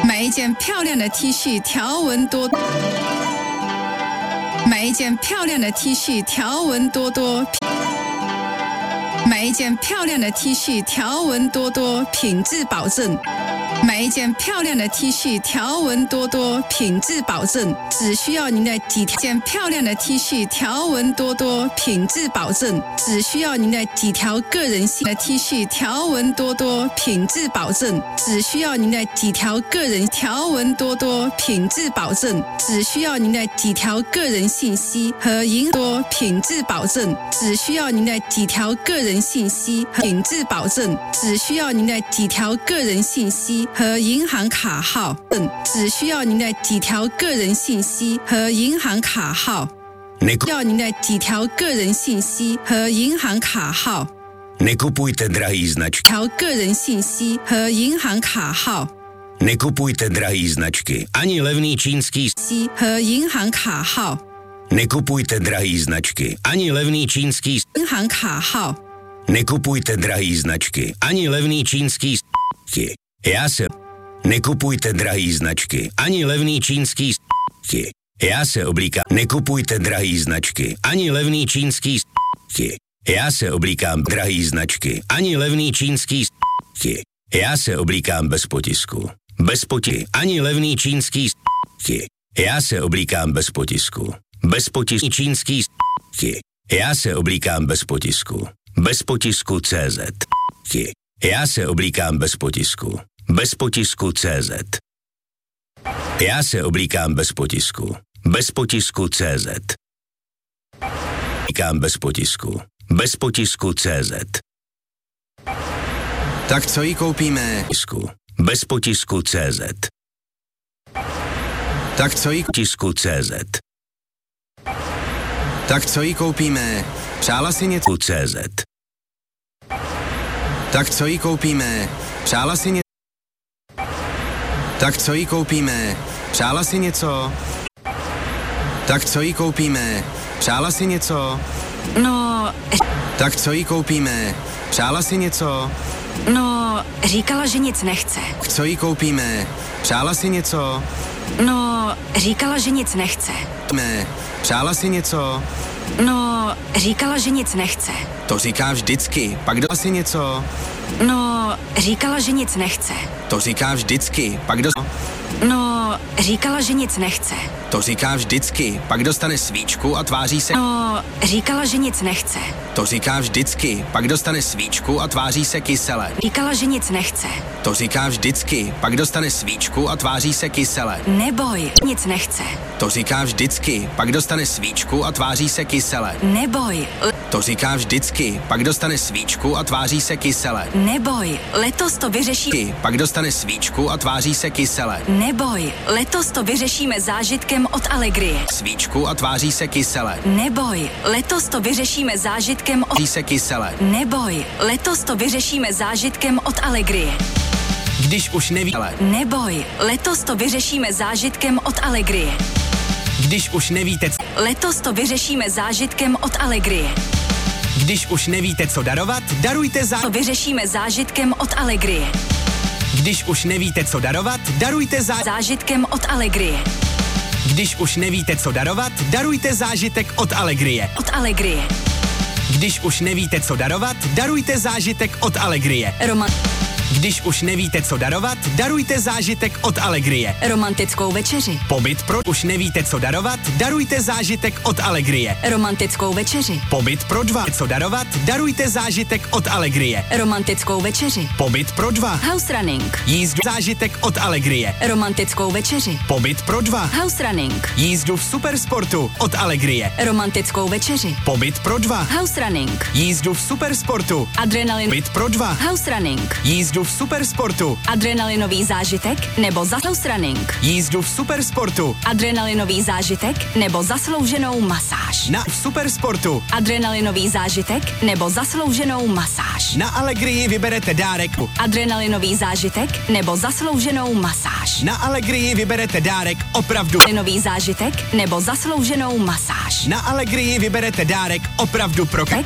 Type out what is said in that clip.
买一件漂亮的 T 恤，条纹多。买一件漂亮的 T 恤，条纹多多。买一件漂亮的 T 恤，条纹多多，品质保证。买一件漂亮的 T 恤，条纹多多，品质保证。只需要您的几条件漂亮的 T 恤，条纹多多，品质保证。只需要您的几条个人性的 T 恤，条纹多多，品质保证。只需要您的几条个人条纹多多，品质保证。只需要您的几条个人信息和银多品质保证。只需要您的几条个人信息和品质保证。只需要您的几条个人信息和银行卡号等，只需要您的几条个人信息和银行卡号。要您的几条个人信息和银行卡号。 Nekupujte drahý značky. 条个人信息和银行卡号。 Nekupujte drahý značky. Ani levný čínský 和银行卡号。 Nekupujte drahý značky. Ani levný čínský 银行卡号。 Nekupujte drahý značky. Ani levný čínský Já se nekupujte drahý značky. Ani levný čínský Já se oblíkám. Nekupujte drahý značky. Ani levný čínský Já se oblíkám drahý značky. Ani levný čínský Já se oblíkám bez potisku. Bez potisku. Ani levný čínský Já se oblíkám bez potisku. Bez potisku čínský Já se oblíkám bez potisku. Bez potisku CZ. Já se oblíkám bez potisku. Bez potisku CZ. Já se oblíkám bez potisku. Bez potisku CZ. Oblíkám bez potisku. Bez potisku CZ. Tak co jí koupíme? Bez potisku CZ. Tak co jí potisku CZ. Tak co jí koupíme? Přála si něco? CZ. Tak co jí koupíme? Přála si něco? Tak co jí koupíme? Přála si něco? Tak co jí koupíme? Přála si něco? No... Tak co jí koupíme? Přála si něco? No, říkala, že nic nechce. Co jí koupíme? Přála si něco? No, říkala, že nic nechce. Přála si něco? No, říkala, že nic nechce. To říká vždycky, pak dala si něco? No, říkala, že nic nechce. To říká vždycky, pak No, říkala, že nic nechce. To říká vždycky, pak dostane svíčku a tváří se... No, říkala, že nic nechce. To říká vždycky, pak dostane svíčku a tváří se kysele. Říkala, že nic nechce. To říká vždycky, pak dostane svíčku a tváří se kysele. Neboj, nic nechce. To říká vždycky, pak dostane svíčku a tváří se kysele. Neboj. To říká vždycky, pak dostane svíčku a tváří se kysele. Neboj, letos to vyřeší. Pak dostane svíčku a tváří se kysele. Neboj, letos to vyřešíme zážitkem od Allegrie. Svíčku a tváří se kysele. Neboj, letos to vyřešíme zážitkem od... Tváří se kysele. Neboj, letos to vyřešíme zážitkem od Allegrie. Když už neví... Neboj, letos to vyřešíme zážitkem od Allegrie. Když už nevíte... Letos to vyřešíme zážitkem od Allegrie. Když už nevíte, co darovat, darujte To vyřešíme zážitkem od Allegrie. Když už nevíte, co darovat, darujte zážitkem od Allegrie. Když už nevíte, co darovat, darujte zážitek od Allegrie. Od Allegrie. Když už nevíte, co darovat, darujte zážitek od Allegrie. Když už nevíte, co darovat, darujte zážitek od Allegrie. Romantickou večeři. Pobyt pro... Už nevíte, co darovat, darujte zážitek od Allegrie. Romantickou večeři. Pobyt pro 2. Co darovat, darujte zážitek od Allegrie. Romantickou večeři. Pobyt pro 2. House running. Jízdu zážitek od Allegrie. Romantickou večeři. Pobyt pro 2. House running. Jízdu v supersportu od Allegrie. Romantickou večeři. Pobyt pro 2. House running. Jízdu v supersportu. Adrenalin. Pobyt pro 2. House running. Jízdu v supersportu. Adrenalinový zážitek nebo house running. Jízdu v supersportu. Adrenalinový zážitek nebo zaslouženou masáž. Na supersportu. Adrenalinový zážitek nebo zaslouženou masáž. Na Allegrii vyberete dárek. Adrenalinový zážitek nebo zaslouženou masáž. Na Allegrii vyberete dárek opravdu. Adrenalinový zážitek nebo zaslouženou masáž. Na Allegrii vyberete dárek opravdu pro